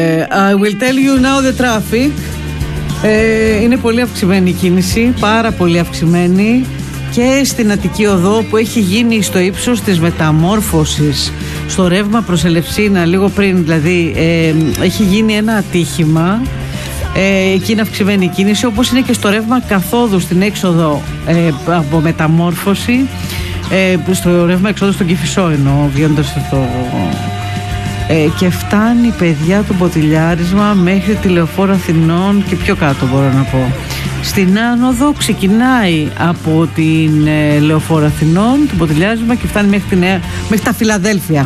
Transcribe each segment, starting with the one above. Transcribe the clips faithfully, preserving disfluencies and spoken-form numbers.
I will tell you now the traffic. Ε, είναι πολύ αυξημένη η κίνηση, πάρα πολύ αυξημένη και στην Αττική Οδό που έχει γίνει στο ύψος της μεταμόρφωσης στο ρεύμα προς Ελευσίνα λίγο πριν, δηλαδή ε, έχει γίνει ένα ατύχημα. Ε, εκεί είναι αυξημένη η κίνηση, όπως είναι και στο ρεύμα καθόδου στην έξοδο ε, από μεταμόρφωση, ε, στο ρεύμα εξόδου στον Κηφισό εννοώ, βγαίνοντας στο... Ε, και φτάνει, παιδιά, το ποτηλιάρισμα μέχρι τη Λεωφόρο Αθηνών και πιο κάτω, μπορώ να πω. Στην άνοδο ξεκινάει από την ε, Λεωφόρο Αθηνών το ποτηλιάρισμα και φτάνει μέχρι, τη Νέα, μέχρι τα Φιλαδέλφια.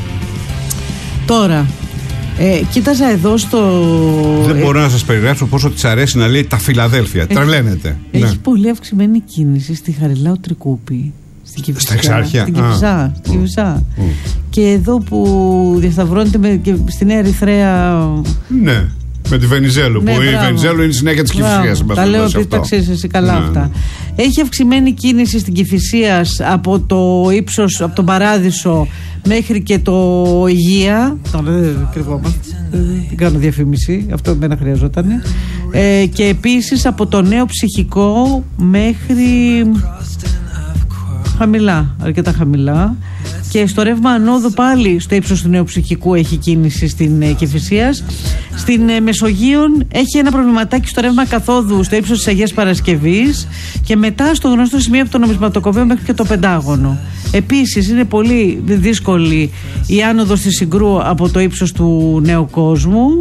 Τώρα ε, κοίταζα εδώ στο... Δεν μπορώ ε, να σας περιγράψω πόσο της αρέσει να λέει τα Φιλαδέλφια. Τρελαίνεται. Έχει ναι. πολύ αυξημένη κίνηση στη Χαριλάου Τρικούπη. Στα Εξάρχεια. Στην Κηφισά. Στην Κηφισά. Mm. Και εδώ που διασταυρώνεται με, και στη Νέα Ερυθρέα. Ναι, με τη Βενιζέλου. Ναι, που μπράβο. Η Βενιζέλου είναι η συνέχεια της Κηφισίας. Τα λέω ότι τα ξέρεις εσύ καλά, ναι, αυτά. Έχει αυξημένη κίνηση στην Κηφισίας από το ύψος, από τον Παράδεισο μέχρι και το Υγεία. Τώρα δεν κρυβόμαστε. Δεν κάνω διαφήμιση. Αυτό δεν χρειαζόταν. Ε, και επίσης από το Νέο Ψυχικό μέχρι. Χαμηλά, αρκετά χαμηλά. Και στο ρεύμα ανόδου πάλι στο ύψος του Νέου Ψυχικού έχει κίνηση στην ε, Κηφισίας. Στην ε, Μεσογείων έχει ένα προβληματάκι στο ρεύμα καθόδου στο ύψος της Αγίας Παρασκευής και μετά στο γνωστό σημείο από το Νομισματοκομείο μέχρι και το Πεντάγωνο. Επίσης είναι πολύ δύσκολη η άνοδος της Συγκρού από το ύψος του Νέου Κόσμου.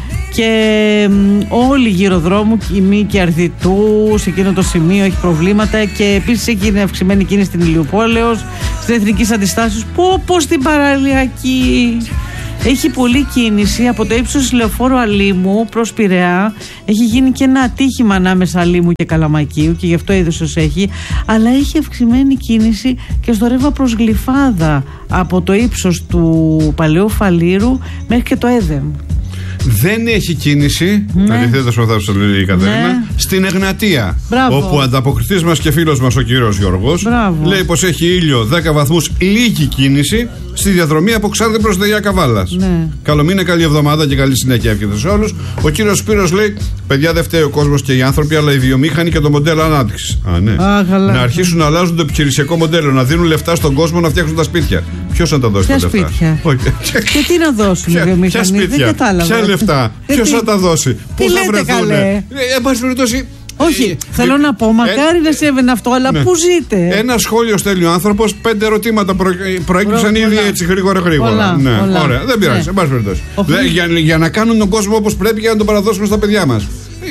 Και όλοι γύρω δρόμου, Κιμή και Αρδιτού, σε εκείνο το σημείο έχει προβλήματα. Και επίσης έχει αυξημένη κίνηση στην Ηλιοπόλεως, στην Εθνικής Αντιστάσεως. Πω πω στην Παραλιακή έχει πολλή κίνηση από το ύψος της Λεωφόρου Αλήμου προς Πειραιά. Έχει γίνει και ένα ατύχημα ανάμεσα Αλήμου και Καλαμακίου και γι' αυτό είδος ως έχει. Αλλά έχει αυξημένη κίνηση και στο ρεύμα προς Γλυφάδα από το ύψος του Παλαιού Φαλήρου μέχρι και το Έδεμ. Δεν έχει κίνηση, ναι, αντιθέτως με αυτά που σας λέει η Κατερίνα, ναι, στην Εγνατία. Μπράβο. Όπου ο ανταποκριτής μας και φίλος μας ο κύριος Γιώργος, μπράβο, λέει πως έχει ήλιο δέκα βαθμούς, λίγη κίνηση στη διαδρομή από Ξάνθη προς Δελιά Καβάλας. Ναι. Καλό μήνα, καλή εβδομάδα και καλή συνέχεια εύχεται σε όλους. Ο κύριος Σπύρος λέει: παιδιά, δεν φταίει ο κόσμος και οι άνθρωποι, αλλά οι βιομήχανοι και το μοντέλο ανάπτυξης. Α, ναι. Α, να αρχίσουν να αλλάζουν το επιχειρησιακό μοντέλο, να δίνουν λεφτά στον κόσμο να φτιάξουν τα σπίτια. Ποιος θα τα δώσει τα λεφτά? Σπίτια. Και τι να δώσουν οι βιομηχανοί? Δεν κατάλαβα. Ποια λεφτά, ποιος θα τα δώσει, πού θα βρεθούν? Εν πάση περιπτώσει. Όχι, θέλω να πω, μακάρι να συμβαίνει αυτό, αλλά πού ζείτε? Ένα σχόλιο στέλνει ο άνθρωπος, πέντε ερωτήματα προέκυψαν ήδη έτσι γρήγορα γρήγορα. Ναι, ωραία, δεν πειράζει, εν πάση περιπτώσει. Για να κάνουν τον κόσμο όπως πρέπει, για να τον παραδώσουμε στα παιδιά μας.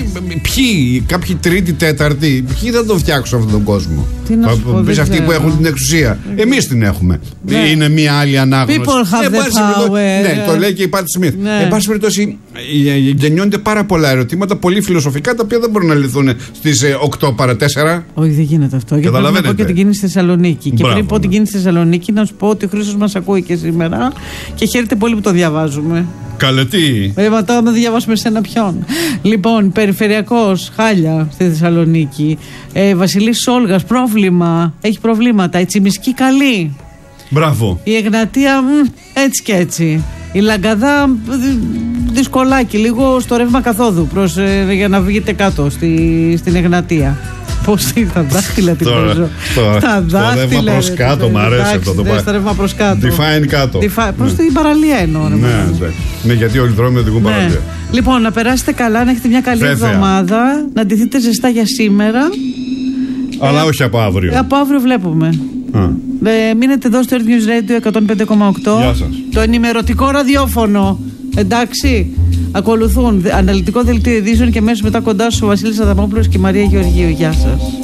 Ποιοι, κάποιοι τρίτη, τέταρτη, ποιοι θα τον φτιάξουν αυτόν τον κόσμο? Πες αυτοί που έχουν την εξουσία. Εμείς την έχουμε. Ναι. Είναι μια άλλη ανάγνωση. People have the power. Ναι, το λέει και η Πάτη Σμιθ. Ναι. Εν πάση περιπτώσει, γεννιόνται πάρα πολλά ερωτήματα, πολύ φιλοσοφικά, τα οποία δεν μπορούν να λυθούν στις οκτώ παρά τέσσερα. Όχι, δεν γίνεται αυτό. Γιατί πρέπει να πω και την κίνηση στη Θεσσαλονίκη. Και πριν πω την κίνηση στη Θεσσαλονίκη, να σου πω ότι ο Χρήστος μας ακούει και σήμερα και χαίρεται πολύ που το διαβάζουμε. Καλετή. Ε, μα τώρα να διαβάσουμε σε ένα ποιον. Λοιπόν, περιφερειακός, Χάλια στη Θεσσαλονίκη. Ε, Βασιλής Όλγας, πρόβλημα. Έχει προβλήματα. Η Τσιμισκή καλή. Μπράβο. Η Εγνατία μ, έτσι και έτσι. Η Λαγκαδά δυσκολάκι, λίγο στο ρεύμα καθόδου προς, ε, για να βγείτε κάτω στη, στην Εγνατία. Πώς τα δάχτυλα την παίζω. Τα δάχτυλα. Το ρεύμα προς κάτω, μ' αρέσει αυτό το πράγμα. Το ρεύμα προς κάτω. Define κάτω. Προς την παραλία εννοώ. Ναι, γιατί όλοι οι δρόμοι οδηγούν παραλία. Λοιπόν, να περάσετε καλά, να έχετε μια καλή εβδομάδα, να ντυθείτε ζεστά για σήμερα. Αλλά όχι από αύριο. Από αύριο βλέπουμε. Ε, μείνετε εδώ στο Earth News Radio εκατόν πέντε κόμμα οκτώ. Γεια σας. Το ενημερωτικό ραδιόφωνο. Εντάξει. Ακολουθούν αναλυτικό δελτίο ειδήσεων και αμέσως μετά κοντά σου ο Βασίλης Αδαμόπουλος και η Μαρία Γεωργίου. Γεια σας.